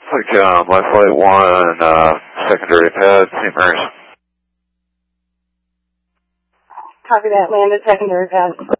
My flight 1, secondary pad, St. Mary's. Copy that, landed secondary pad.